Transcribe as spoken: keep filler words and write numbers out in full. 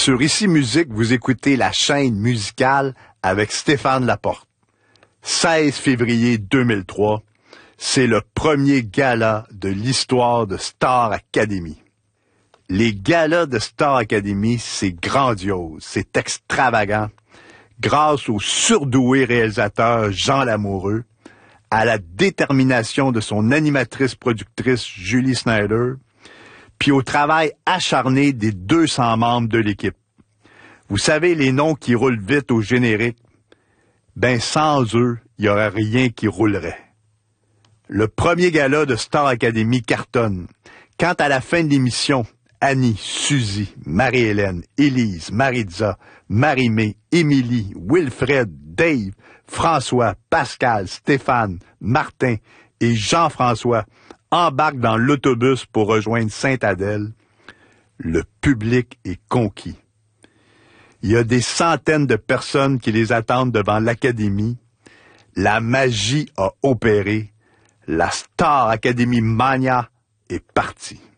Sur Ici Musique, vous écoutez la chaîne musicale avec Stéphane Laporte. seize février deux mille trois, c'est le premier gala de l'histoire de Star Academy. Les galas de Star Academy, c'est grandiose, c'est extravagant, grâce au surdoué réalisateur Jean Lamoureux, à la détermination de son animatrice-productrice Julie Snyder, puis au travail acharné des deux cents membres de l'équipe. Vous savez, les noms qui roulent vite au générique, ben sans eux, il n'y aurait rien qui roulerait. Le premier gala de Star Academy cartonne. Quand à la fin de l'émission, Annie, Suzy, Marie-Hélène, Élise, Maritza, Marie-Mé, Émilie, Wilfred, Dave, François, Pascal, Stéphane, Martin et Jean-François embarquent dans l'autobus pour rejoindre Sainte-Adèle, le public est conquis. Il y a des centaines de personnes qui les attendent devant l'Académie. La magie a opéré. La Star Academy Mania est partie.